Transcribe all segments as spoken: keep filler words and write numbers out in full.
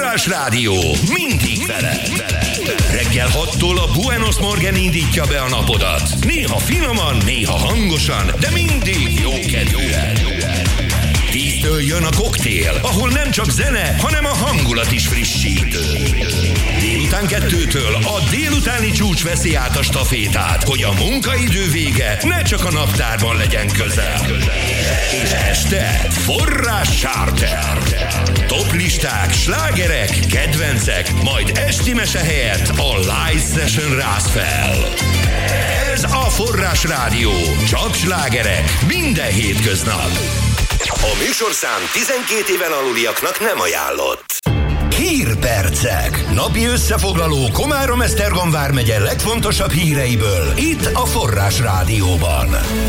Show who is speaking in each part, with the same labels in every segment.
Speaker 1: Forrás Rádió, mindig veled. Reggel hattól a Buenos Morgen indítja be a napodat. Néha finoman, néha hangosan, de mindig jó kedvűen. Tíztől jön a koktél, ahol nem csak zene, hanem a hangulat is frissítő. Délután kettőtől a délutáni csúcs veszi át a stafétát, hogy a munkaidő vége ne csak a naptárban legyen közel. És este Forrás Charter. Toplisták, slágerek, kedvencek, majd esti mese helyett a Live Session rász fel. Ez a Forrás Rádió, csak slágerek, minden hétköznap. A műsorszám tizenkét éven aluliaknak nem ajánlott. Hírpercek. Napi összefoglaló Komárom-Esztergom vármegye legfontosabb híreiből. Itt a Forrás Rádióban.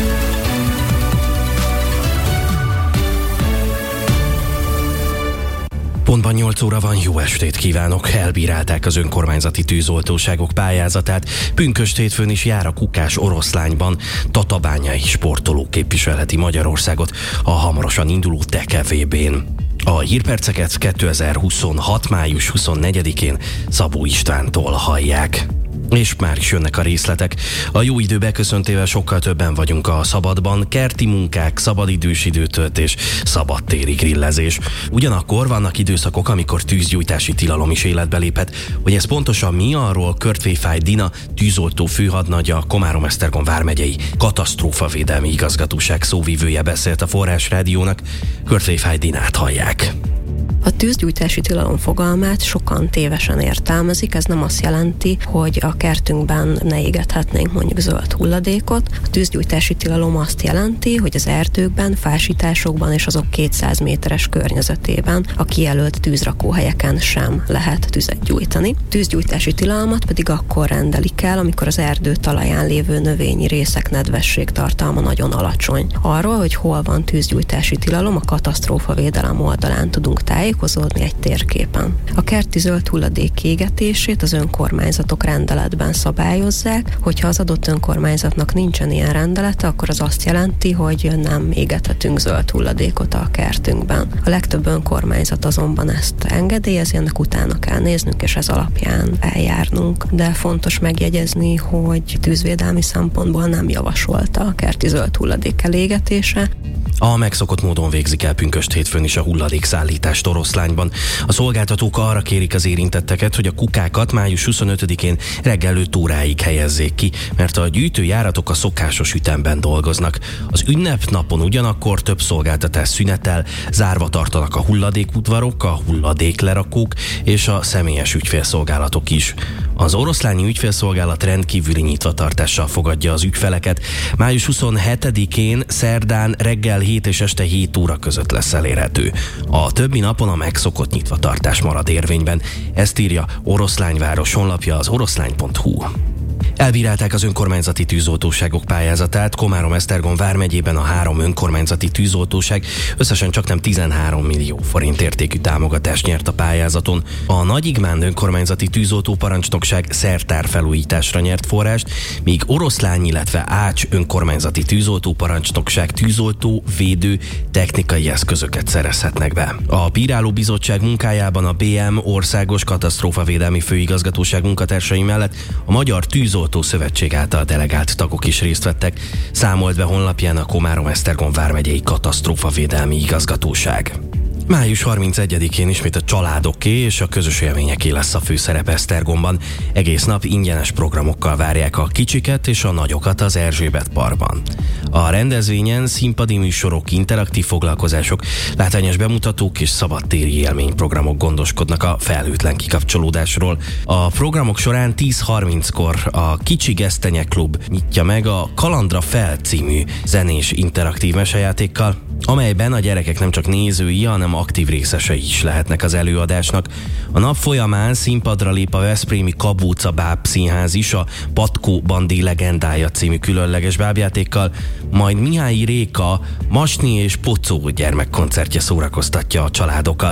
Speaker 2: Pontban nyolc óra van, jó estét kívánok! Elbírálták az önkormányzati tűzoltóságok pályázatát. Pünkösd hétfőn is jár a Kukás Oroszlányban. Tatabányai sportoló képviselheti Magyarországot a hamarosan induló Teke vé bén. A hírperceket kétezer-huszonhat. május huszonnegyedikén Szabó Istvántól hallják. És már is jönnek a részletek. A jó idő beköszöntével sokkal többen vagyunk a szabadban. Kerti munkák, szabadidős időtöltés, szabadtéri grillezés. Ugyanakkor vannak időszakok, amikor tűzgyújtási tilalom is életbe léphet. Hogy ez pontosan mi, arról Körtvényfáj Dina, tűzoltó főhadnagy, a Komárom-Esztergom vármegyei katasztrófavédelmi igazgatóság szóvivője beszélt a Forrás Rádiónak. Körtvényfáj Dinát hallják.
Speaker 3: A tűzgyújtási tilalom fogalmát sokan tévesen értelmezik, ez nem azt jelenti, hogy a kertünkben ne égethetnénk mondjuk zöld hulladékot. A tűzgyújtási tilalom azt jelenti, hogy az erdőkben, fásításokban és azok kétszáz méteres környezetében a kijelölt tűzrakóhelyeken sem lehet tüzet gyújtani. Tűzgyújtási tilalmat pedig akkor rendelik el, amikor az erdő talaján lévő növényi részek nedvesség tartalma nagyon alacsony. Arról, hogy hol van tűzgyújtási tilalom, a katasztrófavédelem oldalán tudunk tájékozódni egy térképen. A kerti zöld hulladék égetését az önkormányzatok rendeletben szabályozzák, hogyha az adott önkormányzatnak nincsen ilyen rendelete, akkor az azt jelenti, hogy nem égethetünk zöld hulladékot a kertünkben. A legtöbb önkormányzat azonban ezt engedélyezi, ennek utána kell néznünk, és ez alapján eljárnunk. De fontos megjegyezni, hogy tűzvédelmi szempontból nem javasolta a kerti zöld hulladék elégetése.
Speaker 2: A megszokott módon végzik el pünkösd hétfőn is a hulladékszállítást Oroszlányban. A szolgáltatók arra kérik az érintetteket, hogy a kukákat május huszonötödikén reggel öt óráig helyezzék ki, mert a gyűjtőjáratok a szokásos ütemben dolgoznak. Az ünnepnapon ugyanakkor több szolgáltatás szünetel, zárva tartanak a hulladékudvarok, a hulladéklerakók és a személyes ügyfélszolgálatok is. Az oroszlányi ügyfélszolgálat rendkívüli nyitvatartással fogadja az ügyfeleket. május huszonhetedikén szerdán reggel hét és este hét óra között lesz elérhető. A többi napon a megszokott nyitvatartás marad érvényben. Ezt írja Oroszlányváros honlapja, az oroszlány pont hu. Elbírálták az önkormányzati tűzoltóságok pályázatát. Komárom-Esztergom vármegyében a három önkormányzati tűzoltóság összesen csaknem tizenhárom millió forint értékű támogatást nyert a pályázaton. A Nagyigmán önkormányzati tűzoltóparancsnokság szertárfelújításra nyert forrást, míg Oroszlány, illetve Ács önkormányzati tűzoltóparancsnokság tűzoltó, védő, technikai eszközöket szerezhetnek be. A bírálóbizottság munkájában a bé em Országos Katasztrófavédelmi Főigazgatóság munkatársai mellett a Magyar Tűzoltó Szövetség által delegált tagok is részt vettek, számolt be honlapján a Komárom-Esztergom vármegyei katasztrófavédelmi igazgatóság. május harmincegyedikén ismét a családoké és a közös élményeké lesz a főszerep Esztergomban. Egész nap ingyenes programokkal várják a kicsiket és a nagyokat az Erzsébet parkban. A rendezvényen színpadi műsorok, interaktív foglalkozások, látványos bemutatók és szabadtéri élményprogramok gondoskodnak a felhőtlen kikapcsolódásról. A programok során tíz harminckor a Kicsi Gesztenye Klub nyitja meg a Kalandra Fel című zenés interaktív mesejátékkal, amelyben a gyerekek nem csak nézői, hanem aktív részesei is lehetnek az előadásnak. A nap folyamán színpadra lép a veszprémi Kabóca Báb Színház is a Patkó Bandi Legendája című különleges bábjátékkal, majd Mihály Réka Masni és Pocó gyermekkoncertje szórakoztatja a családokat.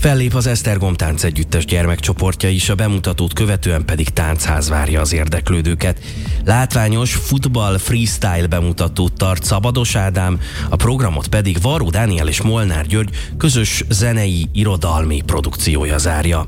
Speaker 2: Fellép az Esztergom Táncegyüttes gyermekcsoportja is, a bemutatót követően pedig táncház várja az érdeklődőket. Látványos futball freestyle bemutatót tart Szabados Ádám, a programot pedig Varró Dániel és Molnár György közös zenei, irodalmi produkciója zárja.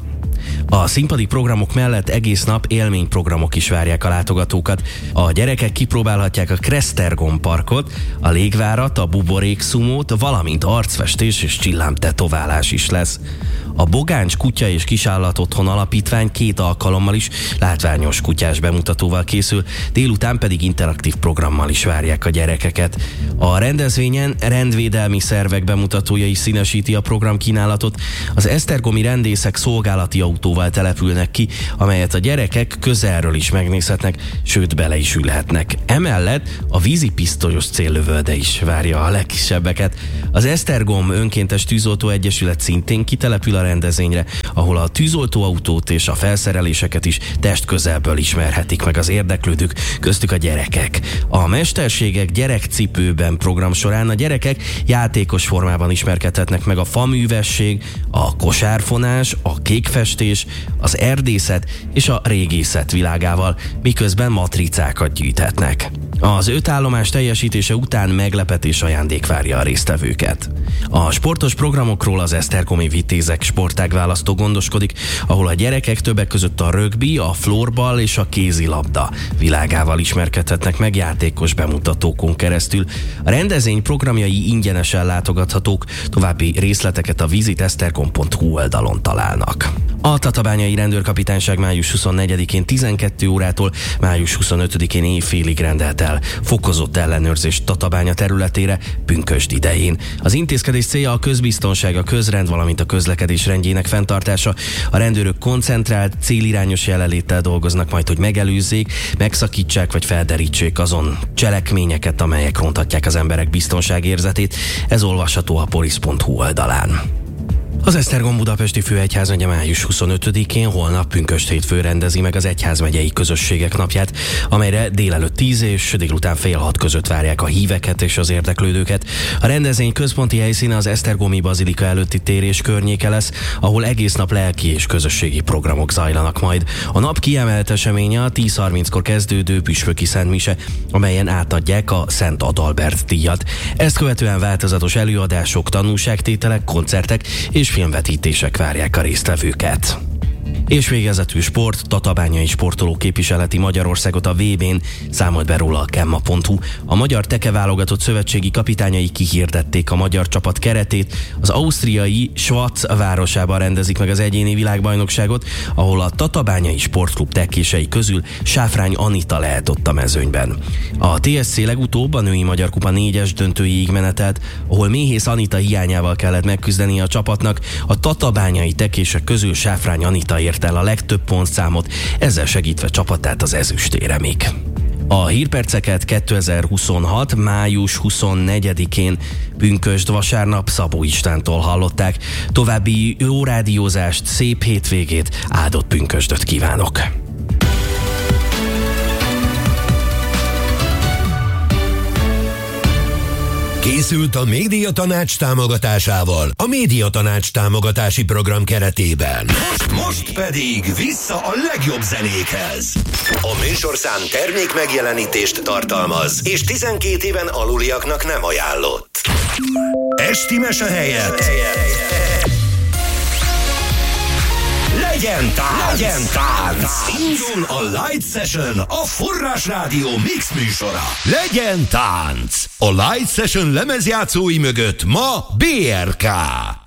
Speaker 2: A színpadi programok mellett egész nap élményprogramok is várják a látogatókat. A gyerekek kipróbálhatják a Kresztergom parkot, a légvárat, a buborékszumót, valamint arcfestés és csillámtetoválás is lesz. A Bogáncs Kutya és Kisállat Otthon Alapítvány két alkalommal is látványos kutyás bemutatóval készül, délután pedig interaktív programmal is várják a gyerekeket. A rendezvényen rendvédelmi szervek bemutatója is színesíti a programkínálatot. Az esztergomi rendészek szolgálati autóval települnek ki, amelyet a gyerekek közelről is megnézhetnek, sőt bele is ülhetnek. Emellett a vízipisztolyos céllövölde is várja a legkisebbeket. Az Esztergom Önkéntes Tűzoltó Egyesület szintén kitelepül a rendezvényre, ahol a tűzoltóautót és a felszereléseket is testközelből ismerhetik meg az érdeklődők, köztük a gyerekek. A Mesterségek gyerekcipőben program során a gyerekek játékos formában ismerkedhetnek meg a faművesség, a kosárfonás, a kékfestés, az erdészet és a régészet világával, miközben matricákat gyűjthetnek. Az öt állomás teljesítése után meglepetés ajándék várja a résztvevőket. A sportos programokról az esztergomi Vitézek sportágválasztó gondoskodik, ahol a gyerekek többek között a rögbi, a florball és a kézilabda világával ismerkedhetnek meg játékos bemutatókon keresztül. A rendezvény programjai ingyenesen látogathatók, további részleteket a visit esztergom pont hu oldalon találnak. A Tatabányai Rendőrkapitányság május huszonnegyedikén tizenkét órától május huszonötödikén éjfélig rendelt el fokozott ellenőrzést Tatabánya területére pünkösd idején. Az intézkedés célja a közbiztonság, a közrend, valamint a közlekedés rendjének fenntartása. A rendőrök koncentrált, célirányos jelenléttel dolgoznak majd, hogy megelőzzék, megszakítsák vagy felderítsék azon cselekményeket, amelyek rontatják az emberek biztonságérzetét. Ez olvasható a polisz pont hu oldalán. Az Esztergom Budapesti Főegyházmegye május huszonötödikén holnap pünkösd hétfőn rendezi meg az egyházmegyei közösségek napját, amelyre délelőtt tíz és délután fél hat között várják a híveket és az érdeklődőket. A rendezvény központi helyszíne az esztergomi bazilika előtti tér és környéke lesz, ahol egész nap lelki és közösségi programok zajlanak majd. A nap kiemelt eseménye a tíz harminckor kezdődő püspöki szentmise, amelyen átadják a Szent Adalbert díjat. Ezt követően változatos előadások, tanúságtételek, koncertek és filmvetítések várják a résztvevőket. És végezetül sport, tatabányai sportoló képviseleti Magyarországot a vé bén, számolt be róla a kemma pont hu. A magyar tekeválogatott szövetségi kapitányai kihirdették a magyar csapat keretét. Az ausztriai Schwaz városában rendezik meg az egyéni világbajnokságot, ahol a tatabányai sportklub tekései közül Sáfrány Anita lehet ott a mezőnyben. A té es cé legutóbb a női Magyar Kupa négyes döntőjéig menetelt, ahol Méhész Anita hiányával kellett megküzdeni a csapatnak. A tatabányai tekések közül Sáfrány Anita ért el a legtöbb pontszámot, ezzel segítve csapatát az ezüstéremig. A hírperceket kétezer-huszonhat. május huszonnegyedikén pünkösd vasárnap Szabó Istvántól hallották. További jó rádiózást, szép hétvégét, áldott pünkösdöt kívánok!
Speaker 1: Készült a Médiatanács támogatásával a Médiatanács támogatási program keretében. Most, most pedig vissza a legjobb zenékhez. A műsorszám termék megjelenítést tartalmaz, és tizenkét éven aluliaknak nem ajánlott. Esti mese helyett legyen tánc! Legyen tánc! Indul a Light Session, a Forrás Rádió mix műsora. Legyen tánc! A Light Session lemezjátszói mögött ma bé er ká.